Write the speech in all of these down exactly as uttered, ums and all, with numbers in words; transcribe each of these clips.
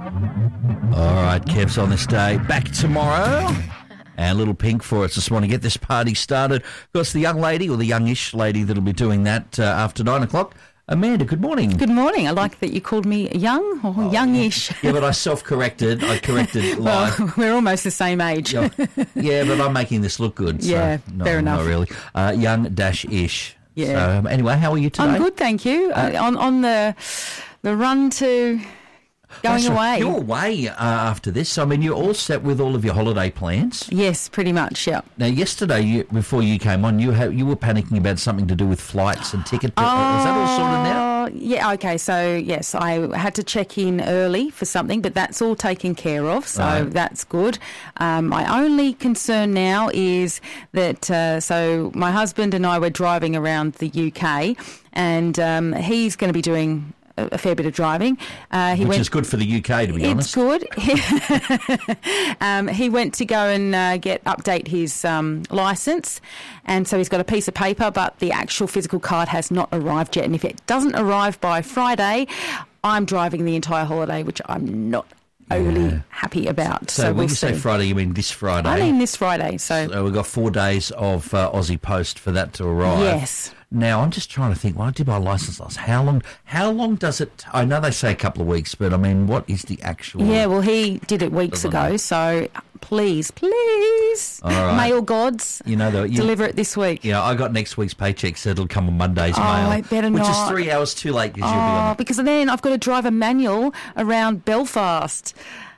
All right, Kev's on this day. Back tomorrow. And Little Pink for us this morning. Get this party started. Of course, the young lady, or the youngish lady that'll be doing that uh, after nine o'clock. Amanda, good morning. Good morning. I like that you called me young or oh, youngish. Yeah, but I self-corrected. I corrected live. Well, we're almost the same age. Yeah, yeah, but I'm making this look good. So yeah, no, fair enough. Not really. Uh, young-ish. Yeah. So, um, anyway, how are you today? I'm good, thank you. Uh, on on the the run to going That's away. Right. You're away uh, after this. I mean, you're all set with all of your holiday plans? Yes, pretty much, yeah. Now, yesterday, you, before you came on, you ha- you were panicking about something to do with flights and ticket. Oh, is that all sorted now? Yeah, okay. So, yes, I had to check in early for something, but that's all taken care of, so right. That's good. Um, my only concern now is that, uh, so my husband and I were driving around the U K, and um, he's going to be doing a fair bit of driving. Uh, he Which went, is good for the U K, to be it's honest. It's good. um, he went to go and uh, get update his um, licence, and so he's got a piece of paper, but the actual physical card has not arrived yet. And if it doesn't arrive by Friday, I'm driving the entire holiday, which I'm not overly yeah. happy about. So, so when we'll you say see. Friday, you mean this Friday? I mean this Friday. So, so we've got four days of uh, Aussie Post for that to arrive. Yes. Now, I'm just trying to think, well, I did my licence last. How long How long does it... I know they say a couple of weeks, but, I mean, what is the actual... Yeah, well, he did it weeks ago, know. so please, please, All right. mail gods, you know, the, you, deliver it this week. Yeah, I got next week's paycheck, so it'll come on Monday's oh, mail. I better which not. is three hours too late because oh, you'll be on it. because then I've got to drive a manual around Belfast.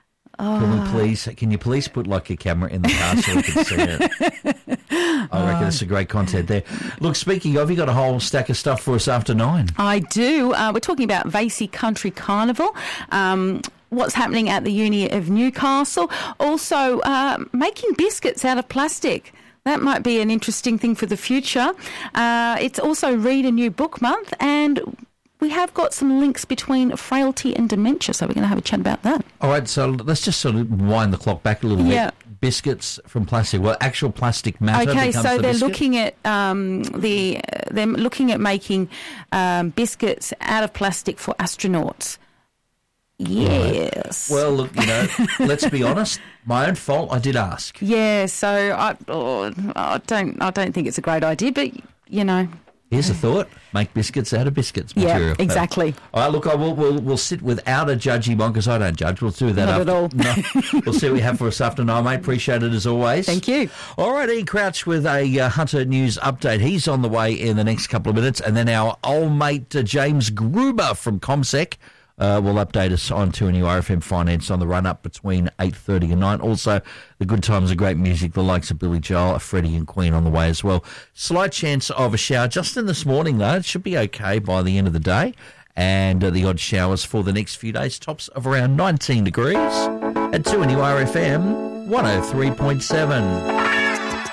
Oh. Can we please? Can you please put like a camera in the car so we can see it? I reckon it's a great content there. Look, speaking of, you got a whole stack of stuff for us after nine. I do. Uh, we're talking about Vasey Country Carnival. Um, what's happening at the Uni of Newcastle. Also, uh, making biscuits out of plastic. That might be an interesting thing for the future. Uh, it's also Read a New Book Month, and we have got some links between frailty and dementia, so we're going to have a chat about that. All right, so let's just sort of wind the clock back a little yeah. bit. Biscuits from plastic. Well, actual plastic matter. Okay, so the they're biscuit? looking at um, the uh, they're looking at making um, biscuits out of plastic for astronauts. Yes. Right. Well, look, you know, let's be honest. My own fault. I did ask. Yeah. So I, oh, I don't I don't think it's a great idea, but you know. Here's a thought: make biscuits out of biscuits material. Yeah, exactly. All right, look, I will. We'll, we'll sit without a judgy one because I don't judge. We'll do that. Not after. at all. No, we'll see what we have for us after nine, mate. Appreciate it as always. Thank you. All right, Ian Crouch with a uh, Hunter News update. He's on the way in the next couple of minutes, and then our old mate uh, James Gruber from ComSec uh, will update us on two N U R F M Finance on the run-up between eight thirty and nine. Also, the good times of great music, the likes of Billy Joel, Freddie and Queen on the way as well. Slight chance of a shower just in this morning, though. It should be okay by the end of the day. And uh, the odd showers for the next few days, tops of around nineteen degrees at two N U R F M one oh three point seven.